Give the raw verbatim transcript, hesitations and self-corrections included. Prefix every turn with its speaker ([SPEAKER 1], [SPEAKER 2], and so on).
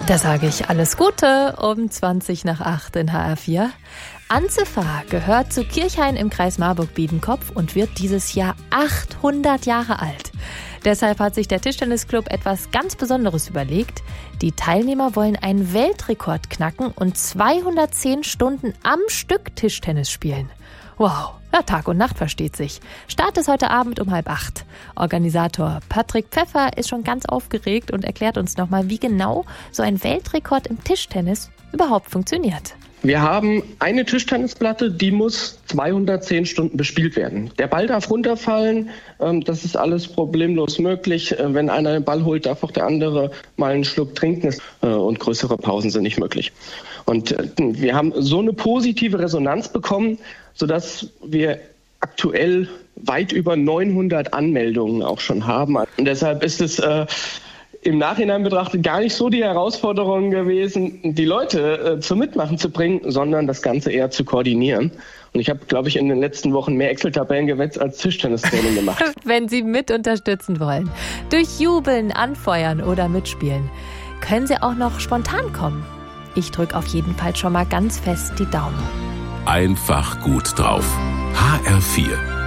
[SPEAKER 1] Da sage ich alles Gute um zwanzig nach acht in H R vier. Anzefa gehört zu Kirchhain im Kreis Marburg-Biedenkopf und wird dieses Jahr achthundert Jahre alt. Deshalb hat sich der Tischtennisclub etwas ganz Besonderes überlegt. Die Teilnehmer wollen einen Weltrekord knacken und zweihundertzehn Stunden am Stück Tischtennis spielen. Wow, ja, Tag und Nacht versteht sich. Start ist heute Abend um halb acht. Organisator Patrick Pfeffer ist schon ganz aufgeregt und erklärt uns nochmal, wie genau so ein Weltrekord im Tischtennis überhaupt funktioniert.
[SPEAKER 2] Wir haben eine Tischtennisplatte, die muss zweihundertzehn Stunden bespielt werden. Der Ball darf runterfallen, das ist alles problemlos möglich. Wenn einer den Ball holt, darf auch der andere mal einen Schluck trinken und größere Pausen sind nicht möglich. Und wir haben so eine positive Resonanz bekommen, sodass wir aktuell weit über neunhundert Anmeldungen auch schon haben. Und deshalb ist es äh, im Nachhinein betrachtet gar nicht so die Herausforderung gewesen, die Leute äh, zum Mitmachen zu bringen, sondern das Ganze eher zu koordinieren. Und ich habe, glaube ich, in den letzten Wochen mehr Excel-Tabellen gewetzt als Tischtennistraining gemacht.
[SPEAKER 1] Wenn Sie mit unterstützen wollen, durch Jubeln, Anfeuern oder Mitspielen, können Sie auch noch spontan kommen. Ich drücke auf jeden Fall schon mal ganz fest die Daumen.
[SPEAKER 3] Einfach gut drauf. H R vier